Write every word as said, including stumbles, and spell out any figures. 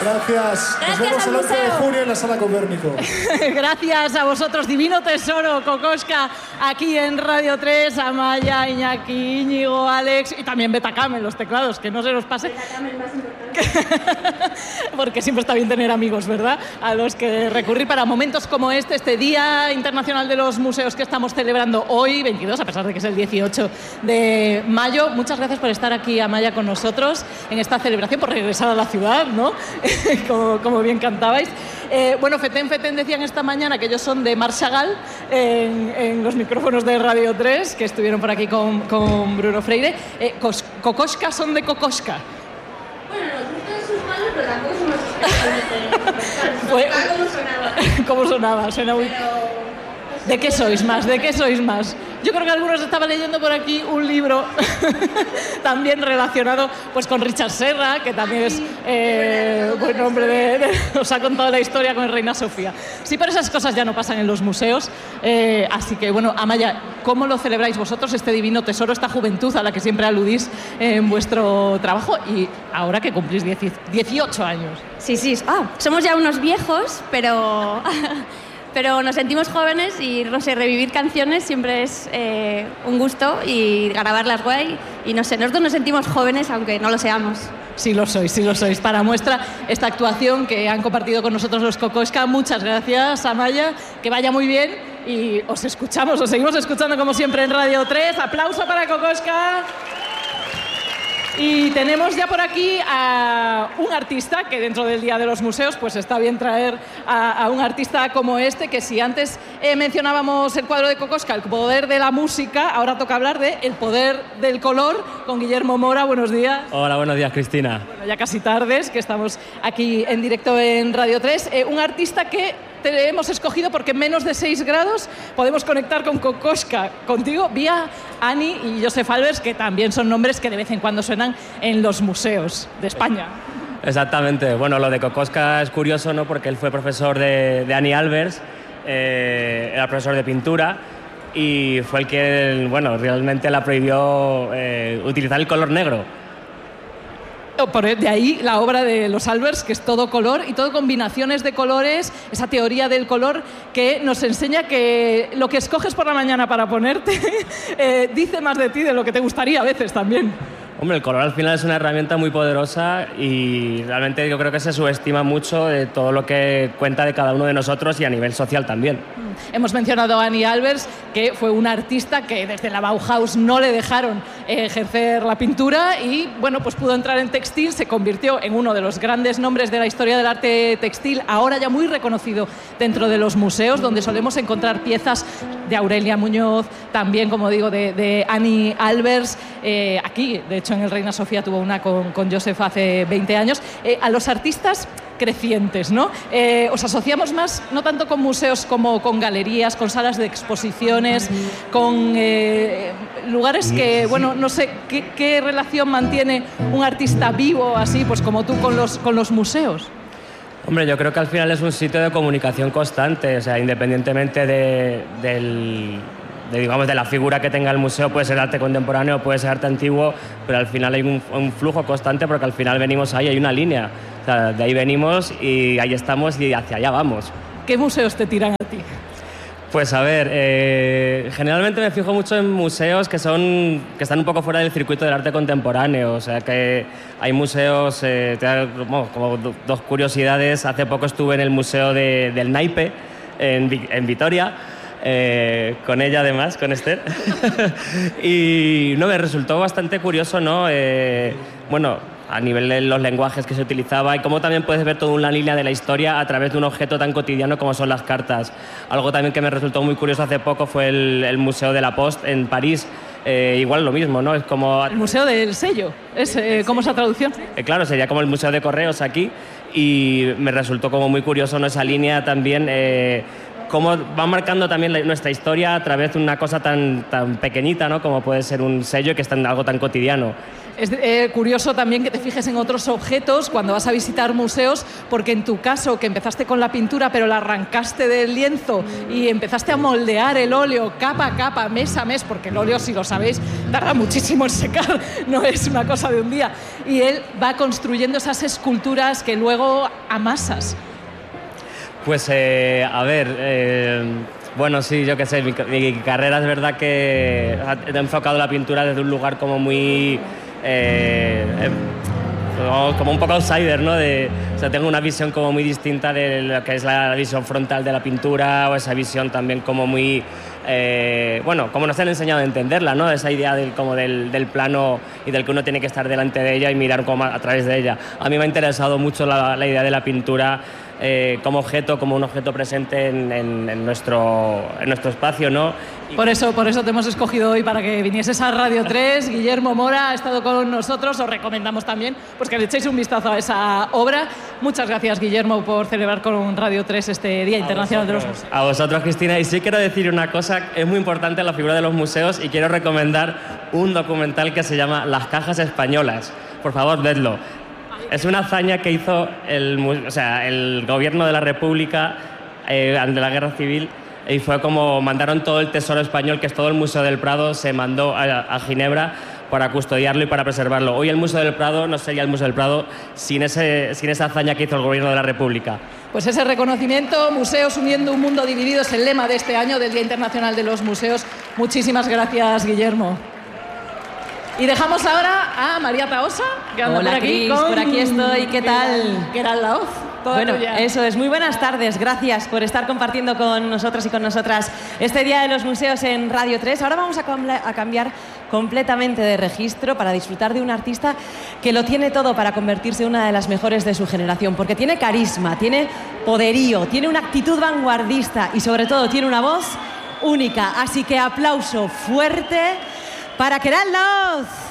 Gracias. Gracias Nos vemos al el once de museo. junio en la Sala Copérnico. Gracias a vosotros, divino tesoro, Kokoschka, aquí en Radio tres, Amaya, Iñaki, Íñigo, Alex y también Betacam en los teclados, que no se nos pase. Betacam es más importante. Porque siempre está bien tener amigos, ¿verdad? A los que recurrir para momentos como este, este Día Internacional de los Museos que estamos celebrando hoy, veintidós, a pesar de que es el dieciocho de mayo. Muchas gracias por estar aquí, Amaya, con nosotros en esta celebración, por regresar a la ciudad, ¿no? como, como bien cantabais. Eh, bueno, Feten Feten decían esta mañana que ellos son de Marc Chagall en, en los micrófonos de Radio tres, que estuvieron por aquí con, con Bruno Freire. Eh, Kokoschka son de Kokoschka. Bueno, nos gustan sus manos, pero tampoco somos especialmente. Fue- ¿Cómo sonaba? ¿Cómo sonaba? Suena muy... Pero... ¿De qué sois más? ¿De qué sois más? Yo creo que algunos estaban leyendo por aquí un libro también relacionado pues con Richard Serra, que también es eh, buen hombre de, de, os ha contado la historia con Reina Sofía. Sí, pero esas cosas ya no pasan en los museos. Eh, así que, bueno, Amaya, ¿cómo lo celebráis vosotros, este divino tesoro, esta juventud a la que siempre aludís en vuestro trabajo y ahora que cumplís dieciocho años? Sí, sí. Ah, somos ya unos viejos, pero... pero nos sentimos jóvenes y, no sé, revivir canciones siempre es eh, un gusto y grabarlas guay. Y, no sé, nosotros nos sentimos jóvenes aunque no lo seamos. Sí lo sois, sí lo sois. Para muestra esta actuación que han compartido con nosotros los Kokoschka. Muchas gracias, Amaya. Que vaya muy bien y os escuchamos, os seguimos escuchando como siempre en Radio tres. Aplauso para Kokoschka. Y tenemos ya por aquí a un artista que dentro del Día de los Museos pues está bien traer a, a un artista como este, que si antes eh, mencionábamos el cuadro de Kokoschka, el poder de la música, ahora toca hablar de el poder del color con Guillermo Mora. Buenos días. Hola, buenos días, Cristina. Bueno, ya casi tardes, que estamos aquí en directo en Radio tres. Eh, un artista que te hemos escogido porque en menos de seis grados podemos conectar con Kokoschka, contigo, vía Ani y Josef Albers, que también son nombres que de vez en cuando suenan en los museos de España. Exactamente. Bueno, lo de Kokoschka es curioso, ¿no? Porque él fue profesor de, de Ani Albers, eh, era profesor de pintura y fue el que, bueno, realmente la prohibió eh, utilizar el color negro. Por de ahí la obra de los Albers, que es todo color y todo combinaciones de colores, esa teoría del color que nos enseña que lo que escoges por la mañana para ponerte eh, dice más de ti de lo que te gustaría a veces también. Hombre, el color al final es una herramienta muy poderosa y realmente yo creo que se subestima mucho de todo lo que cuenta de cada uno de nosotros y a nivel social también. Hemos mencionado a Ani Albers, que fue una artista que desde la Bauhaus no le dejaron ejercer la pintura y bueno, pues pudo entrar en textil, se convirtió en uno de los grandes nombres de la historia del arte textil, ahora ya muy reconocido dentro de los museos, donde solemos encontrar piezas de Aurelia Muñoz, también, como digo, de, de Ani Albers. Eh, aquí, de hecho, en el Reina Sofía tuvo una con, con Josef hace veinte años. Eh, a los artistas crecientes, ¿no? Eh, os asociamos más, no tanto con museos como con galerías, con salas de exposiciones, con eh, lugares que, bueno, no sé, ¿qué, qué relación mantiene un artista vivo así, pues como tú, con los, con los museos? Hombre, yo creo que al final es un sitio de comunicación constante, o sea, independientemente de, del, de, digamos, de la figura que tenga el museo, puede ser arte contemporáneo, puede ser arte antiguo, pero al final hay un, un flujo constante porque al final venimos ahí, hay una línea. O sea, de ahí venimos y ahí estamos y hacia allá vamos. ¿Qué museos te tiran a ti? Pues a ver, eh, generalmente me fijo mucho en museos que son que están un poco fuera del circuito del arte contemporáneo. O sea, que hay museos, eh, te da, bueno, como do, dos curiosidades. Hace poco estuve en el Museo de, del Naipe, en, en Vitoria, eh, con ella además, con Esther. Y no, me resultó bastante curioso, ¿no? Eh, bueno, a nivel de los lenguajes que se utilizaba y cómo también puedes ver toda una línea de la historia a través de un objeto tan cotidiano como son las cartas. Algo también que me resultó muy curioso hace poco fue el, el Museo de la Poste en París. Eh, igual lo mismo, ¿no? Es como... El Museo del Sello, es eh, como esa traducción. Eh, claro, sería como el Museo de Correos aquí y me resultó como muy curioso, ¿no? Esa línea también... Eh, cómo va marcando también la, nuestra historia a través de una cosa tan, tan pequeñita, ¿no? Como puede ser un sello que está en algo tan cotidiano. Es eh, curioso también que te fijes en otros objetos cuando vas a visitar museos, porque en tu caso, que empezaste con la pintura, pero la arrancaste del lienzo y empezaste a moldear el óleo capa a capa, mes a mes, porque el óleo, si lo sabéis, tarda muchísimo en secar, no es una cosa de un día. Y él va construyendo esas esculturas que luego amasas. Pues, eh, a ver... Eh... Bueno, sí, yo qué sé, mi, mi carrera es verdad que he enfocado la pintura desde un lugar como muy... Eh, eh, como un poco outsider, ¿no? De, o sea, tengo una visión como muy distinta de lo que es la, la visión frontal de la pintura, o esa visión también como muy... Eh, bueno, como nos han enseñado a entenderla, ¿no? Esa idea del, como del, del plano y del que uno tiene que estar delante de ella y mirar como a, a través de ella. A mí me ha interesado mucho la, la idea de la pintura eh, como objeto, como un objeto presente en, en, en, nuestro, en nuestro espacio, ¿no? Por eso, por eso te hemos escogido hoy para que vinieses a Radio tres. Guillermo Mora ha estado con nosotros. Os recomendamos también pues, que le echéis un vistazo a esa obra. Muchas gracias, Guillermo, por celebrar con Radio tres este Día Internacional de los Museos. A vosotros, Cristina. Y sí quiero decir una cosa, es muy importante la figura de los museos y quiero recomendar un documental que se llama Las Cajas Españolas. Por favor, vedlo. Es una hazaña que hizo el, o sea, el gobierno de la República eh, ante la Guerra Civil. Y fue como mandaron todo el tesoro español, que es todo el Museo del Prado, se mandó a, a Ginebra para custodiarlo y para preservarlo. Hoy el Museo del Prado no sería el Museo del Prado sin, ese, sin esa hazaña que hizo el gobierno de la República. Pues ese reconocimiento, Museos uniendo un mundo dividido, es el lema de este año del Día Internacional de los Museos. Muchísimas gracias, Guillermo. Y dejamos ahora a María Tahosa, que anda Hola, por aquí. Cris, Con... por aquí estoy, ¿qué tal? Que era la voz. Bueno, eso es. Muy buenas tardes. Gracias por estar compartiendo con nosotros y con nosotras este Día de los Museos en Radio tres. Ahora vamos a, a cambiar completamente de registro para disfrutar de un artista que lo tiene todo para convertirse en una de las mejores de su generación, porque tiene carisma, tiene poderío, tiene una actitud vanguardista y sobre todo tiene una voz única. Así que aplauso fuerte para Keral Laoz.